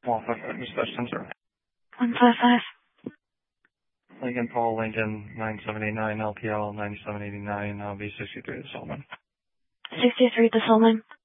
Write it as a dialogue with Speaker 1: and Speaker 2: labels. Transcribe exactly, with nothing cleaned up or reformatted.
Speaker 1: Waffle, Special Center.
Speaker 2: one five five.
Speaker 1: Lincoln Paul, Lincoln, nine seven eight nine, L P L, ninety-seven eighty-nine, uh, V sixty-three, the Solomon.
Speaker 2: sixty-three, the Solomon.